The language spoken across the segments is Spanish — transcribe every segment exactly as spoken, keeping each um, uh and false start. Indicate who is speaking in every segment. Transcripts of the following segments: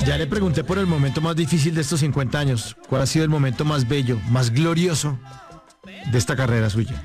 Speaker 1: Ya le pregunté por el momento más difícil de estos cincuenta años. ¿Cuál ha sido el momento más bello, más glorioso de esta carrera suya?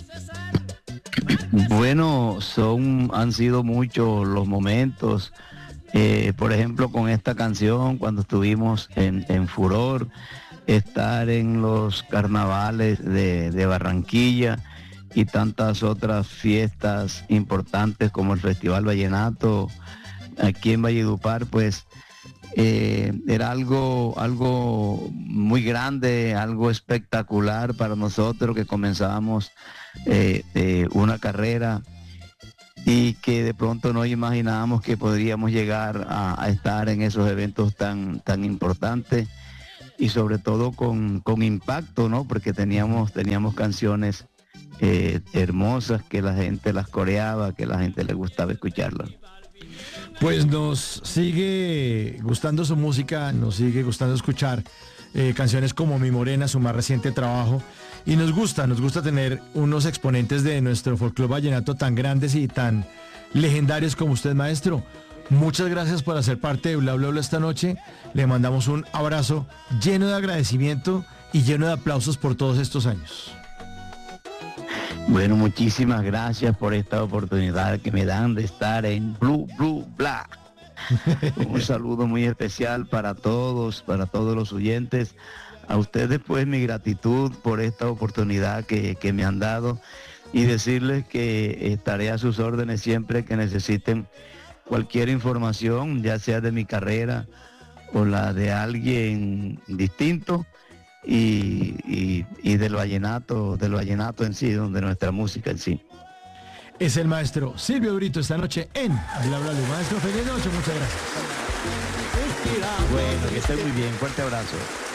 Speaker 2: Bueno, son, han sido muchos los momentos. Eh, por ejemplo, con esta canción, cuando estuvimos en, en Furor, estar en los carnavales de, de Barranquilla y tantas otras fiestas importantes como el Festival Vallenato aquí en Valledupar, pues eh, era algo, algo muy grande, algo espectacular para nosotros que comenzábamos eh, eh, una carrera y que de pronto no imaginábamos que podríamos llegar a, a estar en esos eventos tan, tan importantes y sobre todo con, con impacto, ¿no? Porque teníamos, teníamos canciones eh, hermosas que la gente las coreaba, que la gente le gustaba escucharlas.
Speaker 1: Pues nos sigue gustando su música, nos sigue gustando escuchar eh, canciones como Mi Morena, su más reciente trabajo, y nos gusta, nos gusta tener unos exponentes de nuestro folclore vallenato tan grandes y tan legendarios como usted, maestro. Muchas gracias por hacer parte de Bla Bla Bla esta noche. Le mandamos un abrazo lleno de agradecimiento y lleno de aplausos por todos estos años.
Speaker 2: Bueno, muchísimas gracias por esta oportunidad que me dan de estar en Blue Blue Bla. Un saludo muy especial para todos, para todos los oyentes. A ustedes pues mi gratitud por esta oportunidad que, que me han dado y decirles que estaré a sus órdenes siempre que necesiten cualquier información, ya sea de mi carrera o la de alguien distinto. Y, y, y del vallenato, del vallenato en sí, de nuestra música en sí.
Speaker 1: Es el maestro Silvio Brito esta noche en Bla Bla Bla. Maestro, feliz noche, muchas gracias.
Speaker 2: Bueno, que esté muy bien, fuerte abrazo.